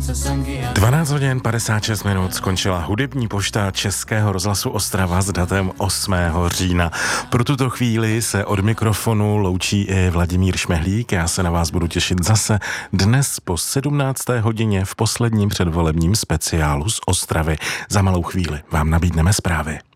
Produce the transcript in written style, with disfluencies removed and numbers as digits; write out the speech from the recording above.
12 hodin 56 minut skončila hudební pošta Českého rozhlasu Ostrava s datem 8. října. Pro tuto chvíli se od mikrofonu loučí i Vladimír Šmehlík. Já se na vás budu těšit zase dnes po 17. hodině v posledním předvolebním speciálu z Ostravy. Za malou chvíli vám nabídneme zprávy.